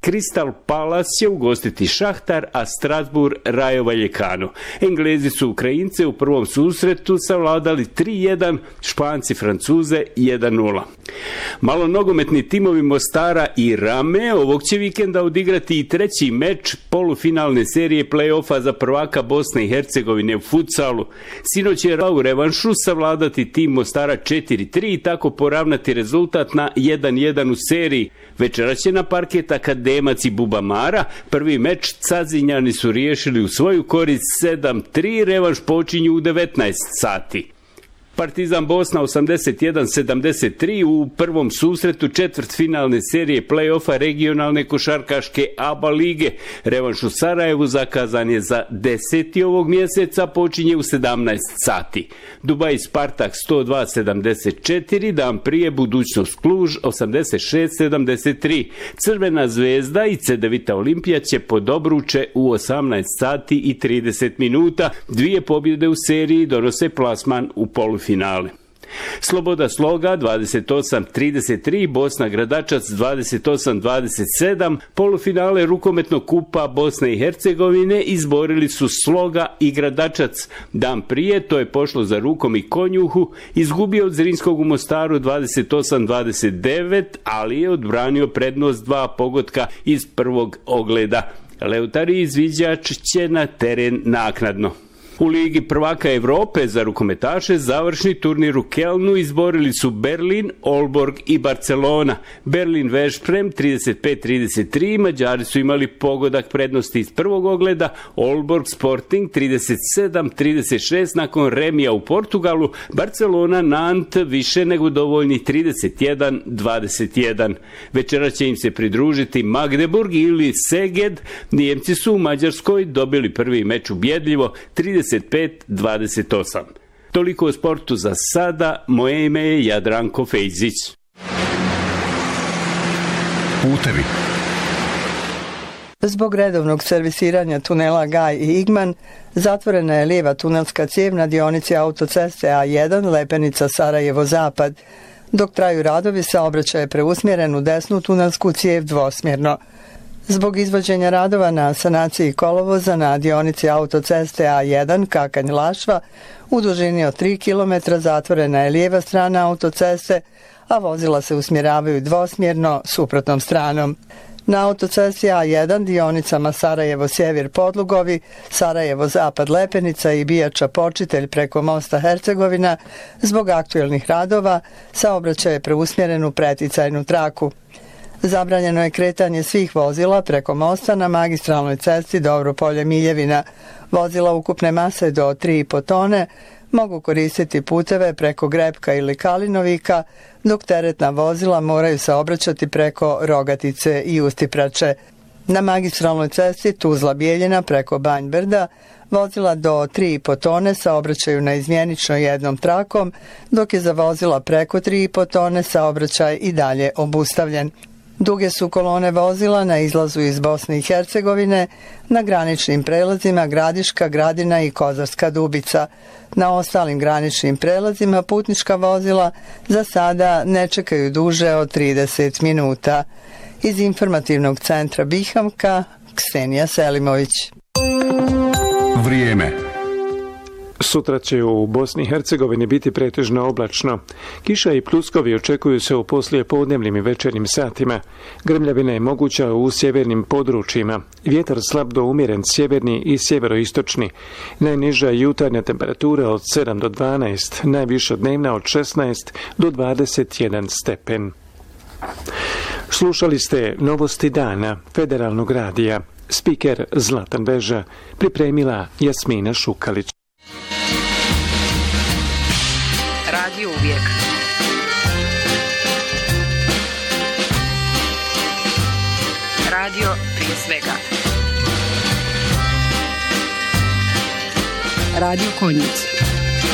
Crystal Palace će ugostiti Šahtar, a Strasbourg Rayo Vallecano. Englezi su Ukrajince u prvom susretu savladali 3-1, Španci Francuze 1-0. Malo nogometni timovi Mostara i Rame ovog će vikenda odigrati i treći meč polufinalne serije play-offa za prvaka Bosne i Hercegovine u futsalu. Sinoć je u revanšu savladati tim Mostara 4-3 i tako poravnati rezultat na 1-1 u seriji. Večera će na parket Akademac i Bubamara. Prvi meč Cazinjani su riješili u svoju korist 7-3, revanš počinju u 19 sati. Partizan Bosna 81-73 u prvom susretu četvrtfinalne serije play-offa regionalne košarkaške ABA lige. Revanš u Sarajevu zakazan je za 10. ovog mjeseca, počinje u 17 sati. Dubai Spartak 102-74, dan prije Budućnost Kluž 86-73. Crvena zvezda i Cedevita Olimpija će pod obruče u 18 sati i 30 minuta. Dvije pobjede u seriji donose plasman u polufinale. Sloboda Sloga 28-33, Bosna Gradačac 28-27, polufinale rukometnog kupa Bosne i Hercegovine izborili su Sloga i Gradačac. Dan prije to je pošlo za rukom i konjuhu, izgubio od Zrinskog u Mostaru 28-29, ali je odbranio prednost 2 pogotka iz prvog ogleda. Leutari izviđač će na teren naknadno. U Ligi prvaka Evrope za rukometaše završni turnir u Kelnu izborili su Berlin, Aalborg i Barcelona. Berlin Veszprem 35-33, Mađari su imali pogodak prednosti iz prvog ogleda, Aalborg Sporting 37-36 nakon remija u Portugalu, Barcelona Nant više nego dovoljni 31-21. Večera će im se pridružiti Magdeburg ili Szeged. Nijemci su u Mađarskoj dobili prvi meč ubjedljivo 35-28. Toliko o sportu za sada. Moje ime je Jadranko Fejzić. Putevi. Zbog redovnog servisiranja tunela Gaj i Igman, zatvorena je lijeva tunelska cijev na dionici autoceste A1 Lepenica Sarajevo-Zapad. Dok traju radovi, saobraćaj je preusmjeren u desnu tunelsku cijev dvosmjerno. Zbog izvođenja radova na sanaciji kolovoza na dionici autoceste A1 Kakanj-Lašva u dužini od 3 km zatvorena je lijeva strana autoceste, a vozila se usmjeravaju dvosmjerno suprotnom stranom. Na autocesti A1 dionicama Sarajevo-Sjever Podlugovi, Sarajevo-Zapad Lepenica i Bijača Počitelj preko mosta Hercegovina, zbog aktuelnih radova, saobraćaj je preusmjeren u preticajnu traku. Zabranjeno je kretanje svih vozila preko mosta na magistralnoj cesti Dobropolje-Miljevina. Vozila ukupne mase do 3,5 tone mogu koristiti puteve preko Grepka ili Kalinovika, dok teretna vozila moraju saobraćati preko Rogatice i Ustiprače. Na magistralnoj cesti Tuzla-Bijeljina preko Banj-Brda vozila do 3,5 tone saobraćaju na izmjenično jednom trakom, dok je za vozila preko 3,5 tone saobraćaj i dalje obustavljen. Duge su kolone vozila na izlazu iz Bosne i Hercegovine, na graničnim prelazima Gradiška, Gradina i Kozarska Dubica. Na ostalim graničnim prelazima putnička vozila za sada ne čekaju duže od 30 minuta. Iz informativnog centra Bihamka, Ksenija Selimović. Vrijeme. Sutra će u Bosni i Hercegovini biti pretežno oblačno. Kiša i pljuskovi očekuju se u poslijepodnevnim i večernjim satima. Grmljavina je moguća u sjevernim područjima. Vjetar slab do umjeren sjeverni i sjeveroistočni. Najniža jutarnja temperatura od 7 do 12, najviša dnevna od 16 do 21 stepen. Slušali ste Novosti dana Federalnog radija. Spiker Zlatan Veža, pripremila Jasmina Šukalić. Radio uvijek. Radio prije svega. Radio Konjic.